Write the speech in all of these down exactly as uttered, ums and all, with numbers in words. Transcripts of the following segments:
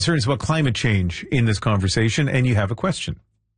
Concerns about climate change in this conversation, and you have a question.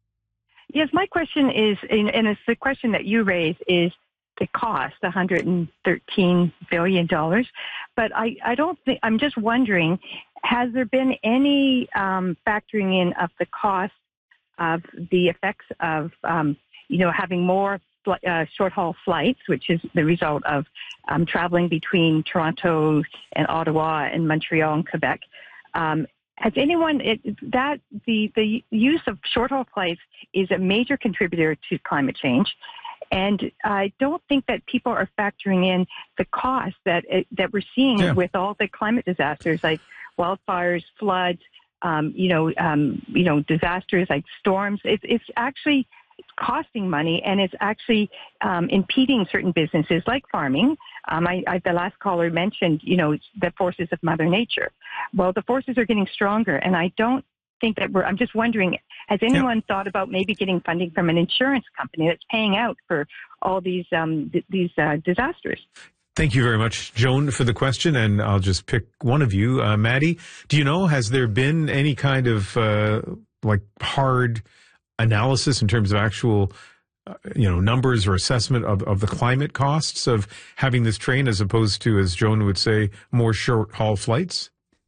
Yes, my question is, and it's the question that you raise, is the cost, one hundred thirteen billion dollars. But I, I don't think, I'm just wondering, has there been any um, factoring in of the cost of the effects of, um, you know, having more uh, short-haul flights, which is the result of um, traveling between Toronto and Ottawa and Montreal and Quebec? Um, Has anyone, it, that the, the use of short-haul flights is a major contributor to climate change. And I don't think that people are factoring in the cost that that we're seeing yeah. with all the climate disasters like wildfires, floods, um, you know, um, you know, disasters like storms. It's, it's actually costing money, and it's actually um, impeding certain businesses like farming. Um, I, I, the last caller mentioned, you know, the forces of Mother Nature. Well, the forces are getting stronger, and I don't think that we're, I'm just wondering, has anyone yep. thought about maybe getting funding from an insurance company that's paying out for all these, um, th- these uh, disasters? Thank you very much, Joan, for the question, and I'll just pick one of you. Uh, Maddie, do you know, has there been any kind of, uh, like, hard analysis in terms of actual, uh, you know, numbers or assessment of, of the climate costs of having this train as opposed to, as Joan would say, more short-haul flights?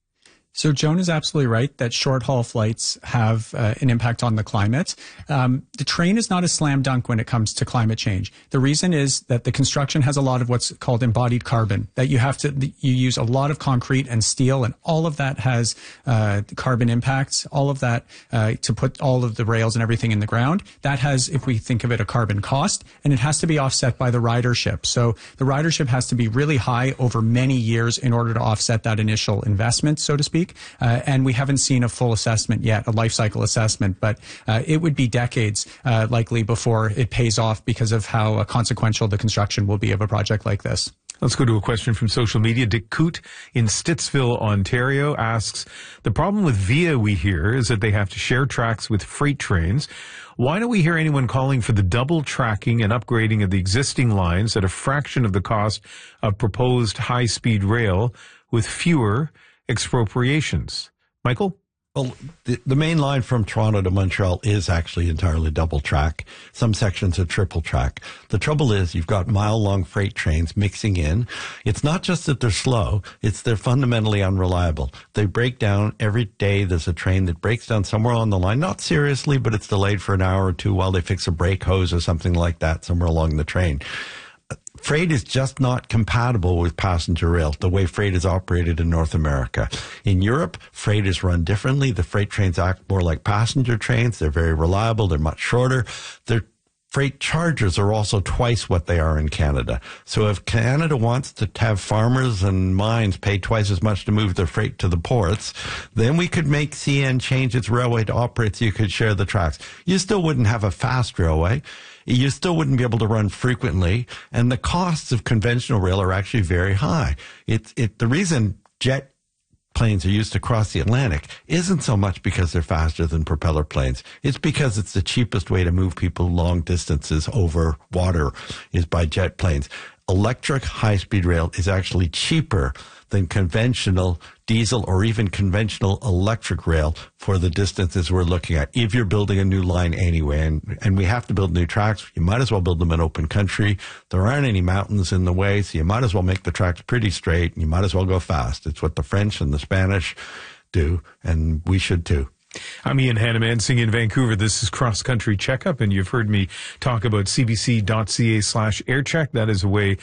So Joan is absolutely right that short-haul flights have uh, an impact on the climate. Um, the train is not a slam dunk when it comes to climate change. The reason is that the construction has a lot of what's called embodied carbon, that you have to, you use a lot of concrete and steel, and all of that has uh, carbon impacts, all of that uh, to put all of the rails and everything in the ground. That has, if we think of it, a carbon cost, and it has to be offset by the ridership. So the ridership has to be really high over many years in order to offset that initial investment, so to speak. Uh, and we haven't seen a full assessment yet, a life cycle assessment, but uh, it would be decades uh, likely before it pays off because of how uh, consequential the construction will be of a project like this. Let's go to a question from social media. Dick Coote in Stittsville, Ontario asks, the problem with Via, we hear, is that they have to share tracks with freight trains. Why don't we hear anyone calling for the double tracking and upgrading of the existing lines at a fraction of the cost of proposed high-speed rail with fewer expropriations? Michael? Well, the, the main line from Toronto to Montreal is actually entirely double track. Some sections are triple track. The trouble is you've got mile-long freight trains mixing in. It's not just that they're slow, it's they're fundamentally unreliable. They break down every day. There's a train that breaks down somewhere on the line, not seriously, but it's delayed for an hour or two while they fix a brake hose or something like that somewhere along the train. Freight is just not compatible with passenger rail, the way freight is operated in North America. In Europe, freight is run differently. The freight trains act more like passenger trains. They're very reliable. They're much shorter. Their freight charges are also twice what they are in Canada. So if Canada wants to have farmers and mines pay twice as much to move their freight to the ports, then we could make C N change its railway to operate so you could share the tracks. You still wouldn't have a fast railway. You still wouldn't be able to run frequently, and the costs of conventional rail are actually very high. It's it the reason jet planes are used to cross the Atlantic isn't so much because they're faster than propeller planes. It's because it's the cheapest way to move people long distances over water is by jet planes. Electric high-speed rail is actually cheaper than conventional diesel or even conventional electric rail for the distances we're looking at, if you're building a new line anyway. And, and we have to build new tracks. You might as well build them in open country. There aren't any mountains in the way, so you might as well make the tracks pretty straight, and you might as well go fast. It's what the French and the Spanish do, and we should too. I'm Ian Hannamansing in Vancouver. This is Cross Country Checkup, and you've heard me talk about cbc.ca slash aircheck. That is a way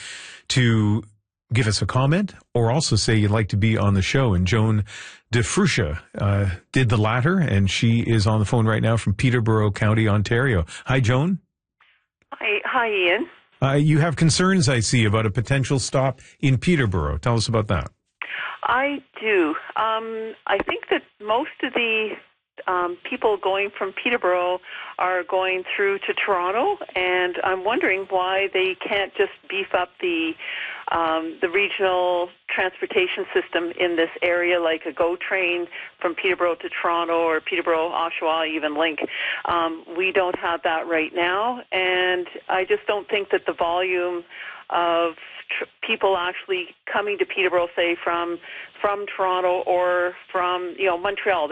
to give us a comment or also say you'd like to be on the show. And Joan DeFruscia uh, did the latter, and she is on the phone right now from Peterborough County, Ontario. Hi, Joan. Hi, hi Ian. Uh, you have concerns, I see, about a potential stop in Peterborough. Tell us about that. I do. Um, I think that most of the Um, people going from Peterborough are going through to Toronto, and I'm wondering why they can't just beef up the um, the regional transportation system in this area, like a GO train from Peterborough to Toronto or Peterborough, Oshawa, even Link. Um, we don't have that right now, and I just don't think that the volume of tr- people actually coming to Peterborough, say from from Toronto or from you know Montreal.